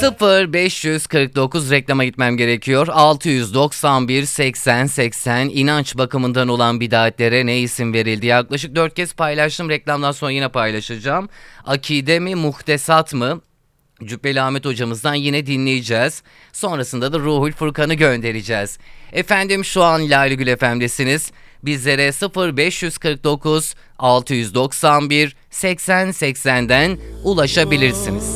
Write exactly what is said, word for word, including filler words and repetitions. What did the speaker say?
sıfır beş yüz kırk dokuz reklama gitmem gerekiyor. altı yüz doksan bir seksen seksen inanç bakımından olan bidatlere ne isim verildi? Yaklaşık dört kez paylaştım. Reklamdan sonra yine paylaşacağım. Akide mi, muhtesat mı? Cübbeli Ahmet hocamızdan yine dinleyeceğiz. Sonrasında da Ruhul Furkan'ı göndereceğiz. Efendim şu an Lale Gül F M'desiniz. Bizlere sıfır beş yüz kırk dokuz altı yüz doksan bir seksen seksenden ulaşabilirsiniz.